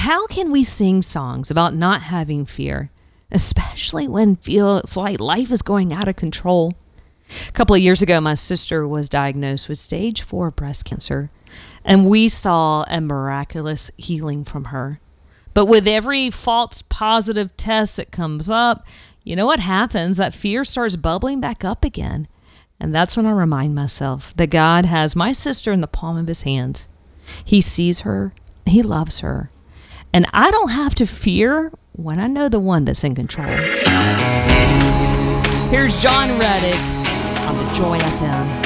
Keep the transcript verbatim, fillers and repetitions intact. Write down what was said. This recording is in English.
how can we sing songs about not having fear, especially when it feels like life is going out of control? A couple of years ago, my sister was diagnosed with stage four breast cancer, and we saw a miraculous healing from her. But with every false positive test that comes up, you know what happens? That fear starts bubbling back up again. And that's when I remind myself that God has my sister in the palm of his hands. He sees her. He loves her. And I don't have to fear when I know the one that's in control. Here's John Reddick on the Joy F M.